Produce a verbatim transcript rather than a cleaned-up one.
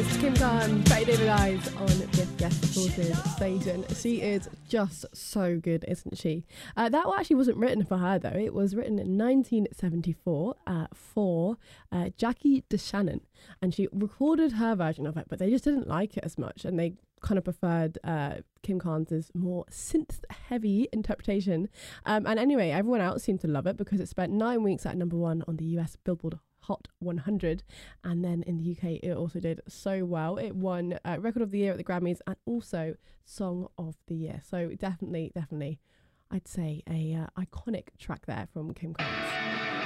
is Kim Carnes, Betty David Eyes on Biff Guest Sorted Station. She is just so good, isn't she? Uh, that actually wasn't written for her though. It was written in nineteen seventy-four uh, for uh, Jackie DeShannon, and she recorded her version of it, but they just didn't like it as much, and they kind of preferred uh, Kim Carnes' more synth-heavy interpretation. Um, and anyway, everyone else seemed to love it because it spent nine weeks at number one on the U S Billboard Hot one hundred, and then in the U K it also did so well. It won uh, Record of the Year at the Grammys and also Song of the Year. So definitely, definitely, I'd say a uh, iconic track there from Kim Carnes.